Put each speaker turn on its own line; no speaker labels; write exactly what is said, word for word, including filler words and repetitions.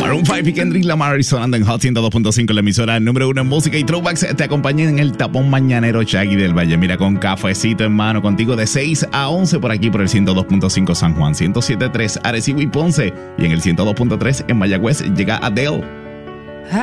Maroon cinco y Kendrick Lamar sonando en Hot ciento dos punto cinco, la emisora número uno en música y throwbacks. Te acompaña en el tapón mañanero Shaggy del Valle. Mira, con cafecito en mano, contigo de seis a once por aquí por el ciento dos punto cinco San Juan, ciento siete punto tres Arecibo y Ponce. Y en el ciento dos punto tres en Mayagüez llega Adele.